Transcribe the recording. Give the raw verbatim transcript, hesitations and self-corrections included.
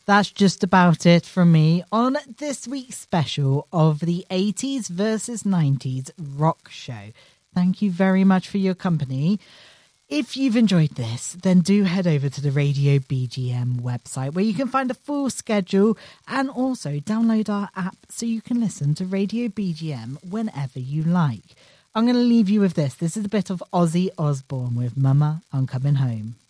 That's just about it from me on this week's special of the eighties versus nineties rock show. Thank you very much for your company. If you've enjoyed this, then do head over to the Radio B G M website where you can find a full schedule and also download our app so you can listen to Radio B G M whenever you like. I'm going to leave you with this. This is a bit of Ozzy Osbourne with Mama, I'm Coming Home.